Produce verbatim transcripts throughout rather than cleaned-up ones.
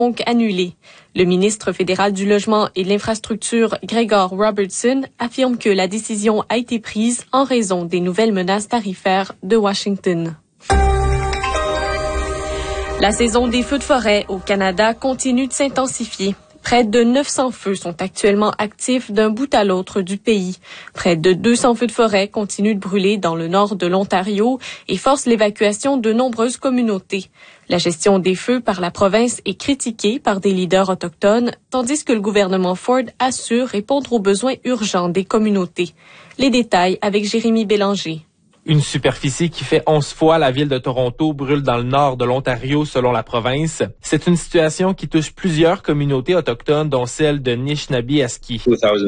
donc annulée. Le ministre fédéral du Logement et de l'Infrastructure, Gregor Robertson, affirme que la décision a été prise en raison des nouvelles menaces tarifaires de Washington. La saison des feux de forêt au Canada continue de s'intensifier. Près de neuf cents feux sont actuellement actifs d'un bout à l'autre du pays. Près de deux cents feux de forêt continuent de brûler dans le nord de l'Ontario et forcent l'évacuation de nombreuses communautés. La gestion des feux par la province est critiquée par des leaders autochtones, tandis que le gouvernement Ford assure répondre aux besoins urgents des communautés. Les détails avec Jérémy Bélanger. Une superficie qui fait onze fois la ville de Toronto brûle dans le nord de l'Ontario selon la province. C'est une situation qui touche plusieurs communautés autochtones, dont celle de Nishnabie-Aski.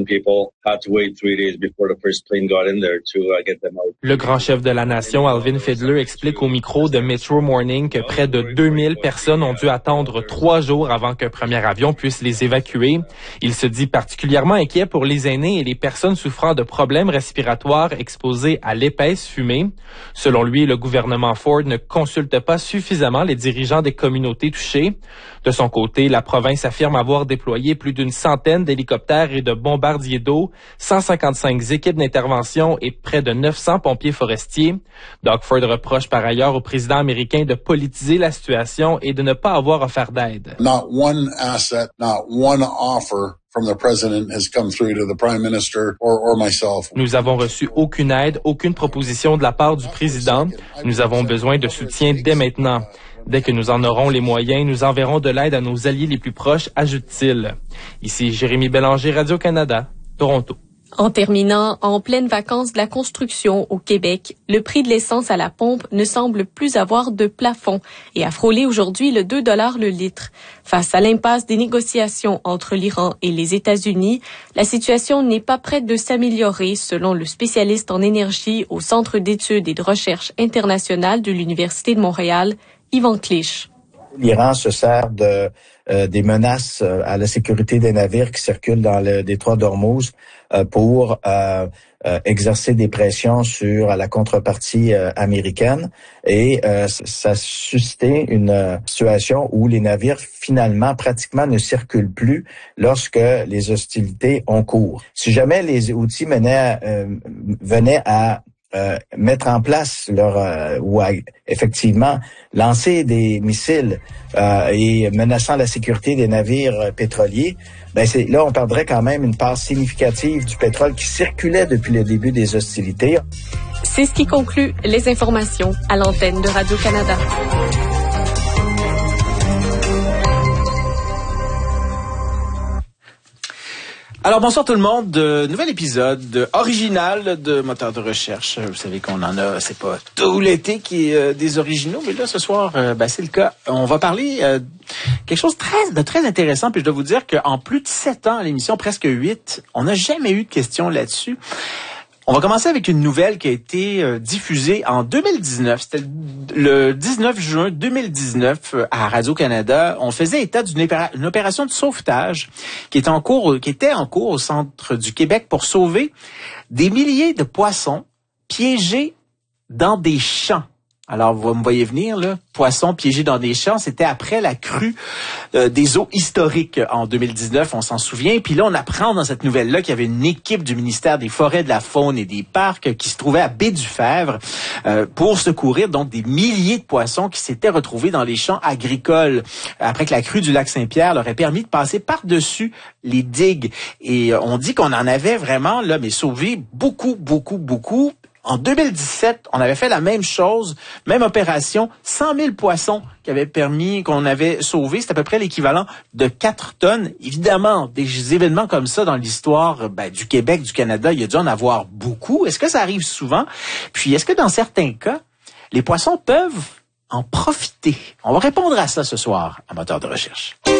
Le grand chef de la nation, Alvin Fiddler, explique au micro de Metro Morning que près de deux mille personnes ont dû attendre trois jours avant qu'un premier avion puisse les évacuer. Il se dit particulièrement inquiet pour les aînés et les personnes souffrant de problèmes respiratoires exposées à l'épaisse fumée. Selon lui, le gouvernement Ford ne consulte pas suffisamment les dirigeants des communautés touchées. De son côté, la province affirme avoir déployé plus d'une centaine d'hélicoptères et de bombardiers d'eau, cent cinquante-cinq équipes d'intervention et près de neuf cents pompiers forestiers. Doug Ford reproche par ailleurs au président américain de politiser la situation et de ne pas avoir offert d'aide. Not one asset, not one offer from the president has come through to the prime minister or, or myself. Nous avons reçu aucune aide, aucune proposition de la part du président. Nous avons besoin de soutien dès maintenant. Dès que nous en aurons les moyens, nous enverrons de l'aide à nos alliés les plus proches, ajoute-t-il. Ici Jérémy Bélanger, Radio-Canada, Toronto. En terminant, en pleine vacances de la construction au Québec, le prix de l'essence à la pompe ne semble plus avoir de plafond et a frôlé aujourd'hui le deux dollars le litre. Face à l'impasse des négociations entre l'Iran et les États-Unis, la situation n'est pas prête de s'améliorer, selon le spécialiste en énergie au Centre d'études et de recherche internationale de l'Université de Montréal, Yvan Clich. L'Iran se sert de euh, des menaces euh, à la sécurité des navires qui circulent dans le détroit d'Ormuz euh, pour euh, euh, exercer des pressions sur la contrepartie euh, américaine et euh, ça a suscité une euh, situation où les navires finalement pratiquement ne circulent plus lorsque les hostilités ont cours. Si jamais les Houthis menaient, euh, venaient à Euh, mettre en place leur euh, ou à, effectivement lancer des missiles euh, et menaçant la sécurité des navires euh, pétroliers, ben c'est là on perdrait quand même une part significative du pétrole qui circulait depuis le début des hostilités. C'est ce qui conclut les informations à l'antenne de Radio-Canada. Alors bonsoir tout le monde, euh, nouvel épisode original de Moteur de recherche. Vous savez qu'on en a, c'est pas tout l'été qui est euh, des originaux, mais là ce soir, euh, ben, c'est le cas. On va parler euh, quelque chose de très, de très intéressant, puis je dois vous dire qu'en plus de sept ans à l'émission, presque huit, on n'a jamais eu de questions là-dessus. On va commencer avec une nouvelle qui a été euh, diffusée en deux mille dix-neuf. C'était le dix-neuf juin deux mille dix-neuf euh, à Radio-Canada. On faisait état d'une opéra- une opération de sauvetage qui était en cours, qui était en cours au centre du Québec pour sauver des milliers de poissons piégés dans des champs. Alors, vous me voyez venir, là, poissons piégés dans des champs, c'était après la crue euh, des eaux historiques en deux mille dix-neuf, on s'en souvient. Puis là, on apprend dans cette nouvelle-là qu'il y avait une équipe du ministère des Forêts, de la Faune et des Parcs qui se trouvait à Baie-du-Fèvre euh, pour secourir donc des milliers de poissons qui s'étaient retrouvés dans les champs agricoles après que la crue du lac Saint-Pierre leur ait permis de passer par-dessus les digues. Et euh, on dit qu'on en avait vraiment, là, mais sauvé beaucoup, beaucoup, beaucoup. En deux mille dix-sept, on avait fait la même chose, même opération, cent mille poissons qui avaient permis, qu'on avait sauvé. C'est à peu près l'équivalent de quatre tonnes. Évidemment, des événements comme ça dans l'histoire ben, du Québec, du Canada, il y a dû en avoir beaucoup. Est-ce que ça arrive souvent? Puis, est-ce que dans certains cas, les poissons peuvent en profiter? On va répondre à ça ce soir à Moteur de recherche.